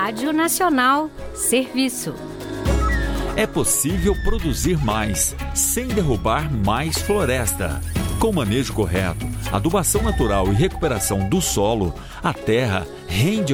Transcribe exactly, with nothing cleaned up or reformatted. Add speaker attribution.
Speaker 1: Rádio Nacional, serviço.
Speaker 2: É possível produzir mais, sem derrubar mais floresta. Com manejo correto, adubação natural e recuperação do solo, a terra rende